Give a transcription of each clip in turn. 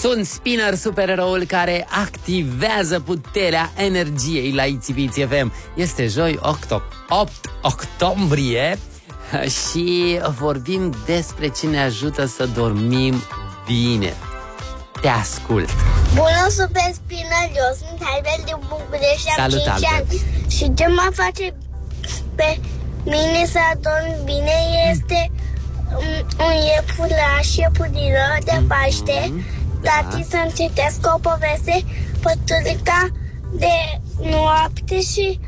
Sunt Spinner, supereroul care activează puterea energiei la Itzy FM. Este joi 8 octombrie și vorbim despre ce ne ajută să dormim bine. Te ascult. Bună, Super Spinner, eu sunt Albert din București, am 5 ani. Și ce mă face pe mine să adorm bine este un iepuraș, iepură de Paște. Tati să-mi citească o poveste, păturica de noapte și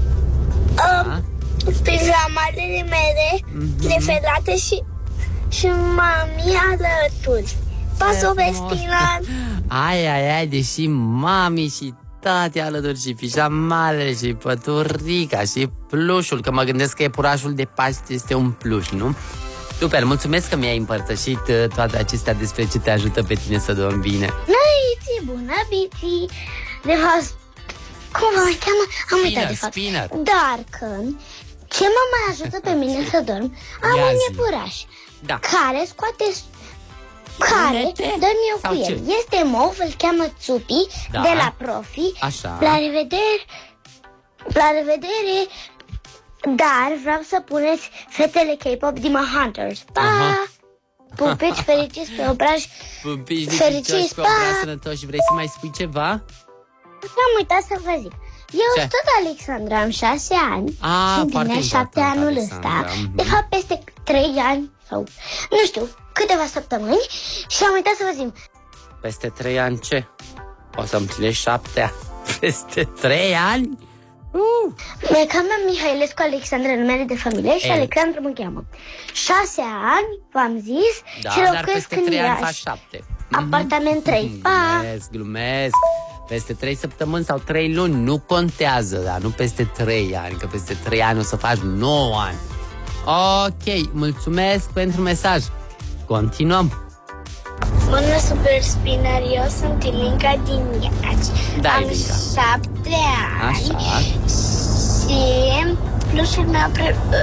pijamalele mele preferate și mami alături. Pa, Super Spinner! Ai, deși mami și tati alături și pijamalele și păturica și plușul, că mă gândesc că iepurașul de Paște este un pluș, nu? Super, mulțumesc că mi-ai împărtășit toate acestea despre ce te ajută pe tine să dormi bine. Biții, bună, Biții! De fapt, cum mă cheamă? Am uitat de fapt. Spinner. Dar că ce mă mai ajută pe mine să dorm? Am un iepuraș care scoate... Care dorm eu cu el. Este mov, îl cheamă Țupi, de la Profi. Așa. La revedere! La revedere! Dar vreau să puneți fetele K-pop din Hunters. Pa! Pupici fericiți pe obraj. Pupici fericiți pe obraj sănătoși. Vrei să mai spui ceva? Am uitat să vă zic. Eu sunt tot Alexandra, am 6 ani și împlinesc 7 anul ăsta. De fapt peste 3 ani sau nu știu, câteva săptămâni. Și am uitat să vă zic. Peste 3 ani ce? O să împlinești 7 ani. Peste 3 ani? Mi-e cheamă Mihailescu Alexandra, numele de familie, și Alexandra mă cheamă. 6 ani, v-am zis, și locuiesc în Iași. Apartament 3. Pa! Glumesc. Peste 3 săptămâni sau 3 luni, nu contează, dar nu peste 3 ani, că peste 3 ani o să faci 9 ani. Ok, mulțumesc pentru mesaj. Continuăm. Bună, Super Spinner, eu sunt Ilinca din Iași. Am 7 ani. Așa. Și plusul meu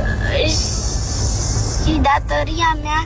și datoria mea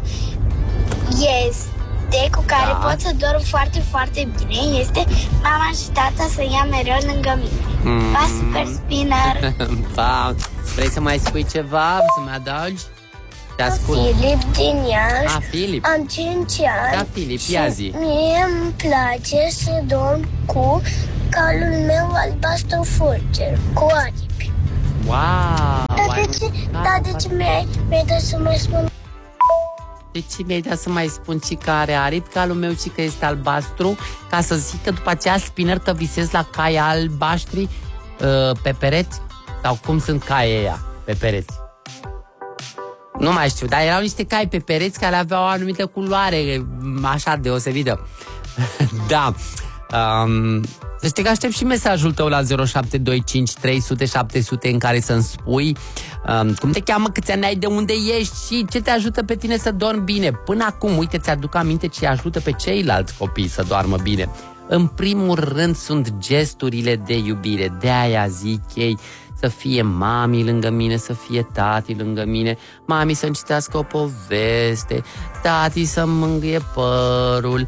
este, cu care pot să dorm foarte, foarte bine, este mama și tata să ia mereu lângă mine. Pa, Super Spinner. Pa. Vrei să mai spui ceva? Să mai adaugi? Te ascult. Filip din Iași. Filip. Am 5 ani. Da, Filip, ia zi. Mie îmi place să dorm cu calul meu albastru fulger, cu aripi. Wow! De ce mi-ai dat să mai spun? De ce mi-ai dat să mai spun și că are aripi? Calul meu și că este albastru, ca să zic că după aceea, Spinner, că visezi la cai albaștri pe pereți? Sau cum sunt caii ăia pe pereți? Nu mai știu, dar erau niște cai pe pereți care aveau o anumită culoare așa deosebită. Da. Să știi că aștept și mesajul tău la 0725 300 700 în care să-mi spui cum te cheamă, câți ani ai, de unde ești și ce te ajută pe tine să dormi bine. Până acum, uite, ți-aduc aminte ce ajută pe ceilalți copii să doarmă bine. În primul rând sunt gesturile de iubire. De-aia zic ei, să fie mami lângă mine, să fie tati lângă mine, mami să-mi citească o poveste, tati să-mi mângâie părul,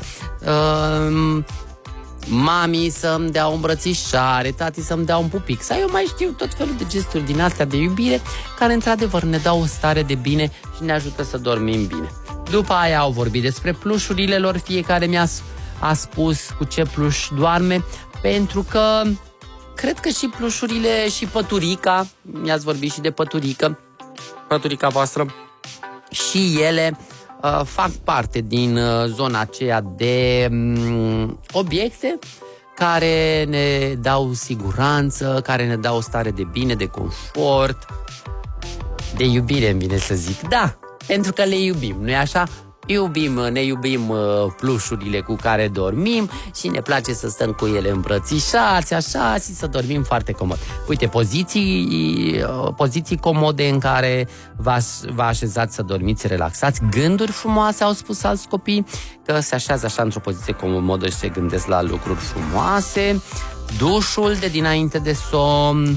mami să-mi dea o îmbrățișare, tati să-mi dea un pupic. Sau eu mai știu tot felul de gesturi din astea de iubire care într-adevăr ne dau o stare de bine și ne ajută să dormim bine. După aia au vorbit despre plușurile lor, fiecare mi-a spus cu ce pluș doarme, pentru că cred că și plușurile și păturica, mi-ați vorbit și de păturica voastră, și ele fac parte din zona aceea de obiecte care ne dau siguranță, care ne dau o stare de bine, de confort, de iubire, îmi vine să zic. Da, pentru că le iubim, nu-i așa? Ne iubim plușurile cu care dormim și ne place să stăm cu ele îmbrățișați, așa, și să dormim foarte comod. Uite, poziții comode în care vă așezați să dormiți relaxați, gânduri frumoase, au spus alți copii, că se așează așa într-o poziție comodă și se gândesc la lucruri frumoase, dușul de dinainte de somn,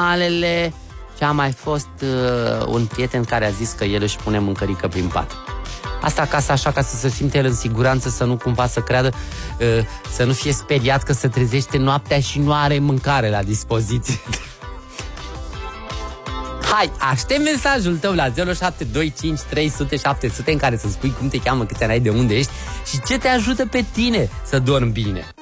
pijamalele. Și a mai fost un prieten care a zis că el își pune mâncărică prin pat. Asta acasă așa, ca să se simte el în siguranță, să nu cumva să creadă, să nu fie speriat că se trezește noaptea și nu are mâncare la dispoziție. Hai, aștept mesajul tău la 0725 300 700 în care să spui cum te cheamă, câți ani ai, de unde ești și ce te ajută pe tine să dormi bine.